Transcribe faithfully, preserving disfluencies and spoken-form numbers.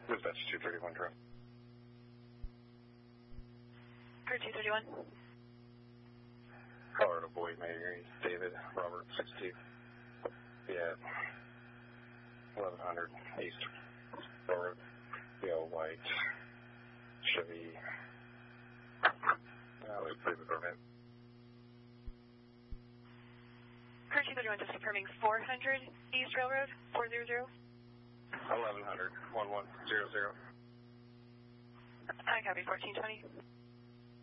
Dispatch two thirty-one, correct. For two thirty-one. Colorado Boyd, Mary, David, Robert, sixty. Yeah. eleven hundred East Road. Yellow, white. Chevy. Uh, let's play the permit. For two thirty-one, just confirming four hundred East Railroad, four hundred. eleven hundred, one one zero zero. I copy fourteen twenty.